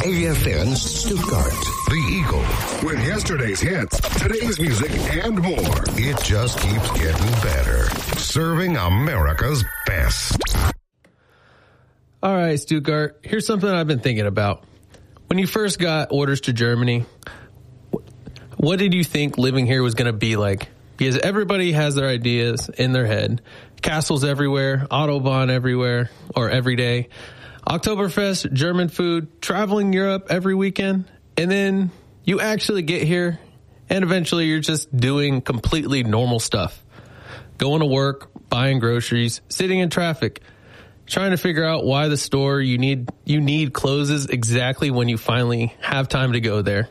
AFN Stuttgart. The Eagle. With yesterday's hits, today's music, and more. It just keeps getting better. Serving America's best. All right, Stuttgart, here's something I've been thinking about. When you first got orders to Germany, what did you think living here was going to be like? Because everybody has their ideas in their head. Castles everywhere, Autobahn everywhere, or every day. Oktoberfest, German food, traveling Europe every weekend. And then you actually get here, and eventually you're just doing completely normal stuff. Going to work, buying groceries, sitting in traffic, trying to figure out why the store you need closes exactly when you finally have time to go there.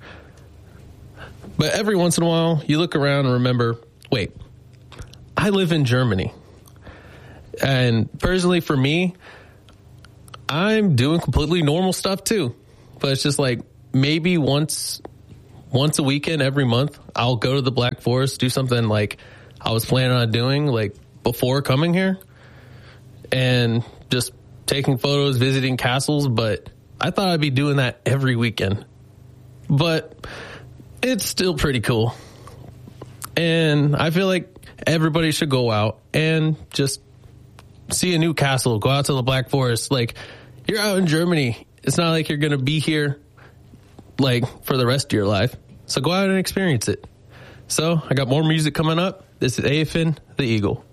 But every once in a while, you look around and remember, wait, I live in Germany. And personally, for me, I'm doing completely normal stuff too. But it's just like maybe once a weekend every month, I'll go to the Black Forest, do something like I was planning on doing like before coming here, and just taking photos, visiting castles. But I thought I'd be doing that every weekend. But it's still pretty cool. And I feel like everybody should go out and just see a new castle, go out to the Black Forest. Like, you're out in Germany. It's not like you're going to be here, like, for the rest of your life. So go out and experience it. So I got more music coming up. This is AFN, the Eagle.